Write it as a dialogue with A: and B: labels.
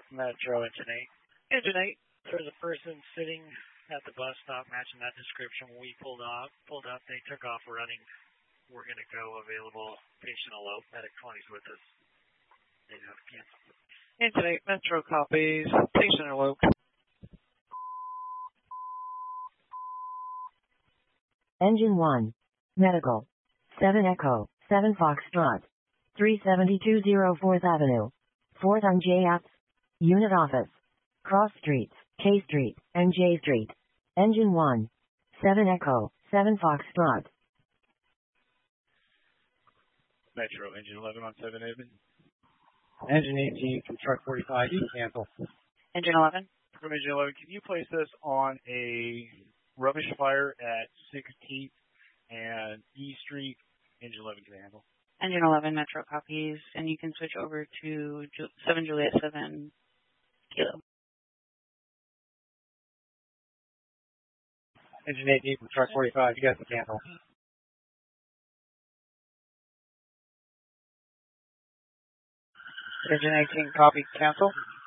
A: Metro Engine 8. Engine 8, there's a person sitting at the bus stop matching that description. When we pulled up, they took off running. We're going to go available. Patient elope. Medic 20's with us. They have to cancel. Engine 8, Metro copies. Patient elope.
B: Engine 1. Medical. 7 Echo, 7 Foxtrot. 372 4th Avenue. 4th on J Apps. Unit Office. Cross Streets, K Street, and J Street. Engine 1. 7 Echo, 7 Foxtrot.
C: Metro, Engine 11 on 7 Edmond.
D: Engine 18 from truck 45, you can cancel.
E: Engine 11.
C: From Engine 11, can you place us on a rubbish fire at 16th and E Street? Engine 11 can handle.
E: Engine 11, Metro copies, and you can switch over to 7 Juliet 7 Kilo.
D: Engine 18 from truck 45, you guys can cancel.
A: Engine 18, copy, cancel.